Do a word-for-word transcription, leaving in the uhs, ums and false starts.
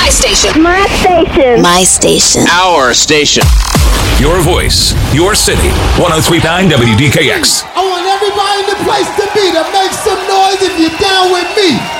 My station. My station. My station. Our station. Your voice, your city. one oh three point nine W D K X. I want everybody in the place to be to make some noise if you're down with me.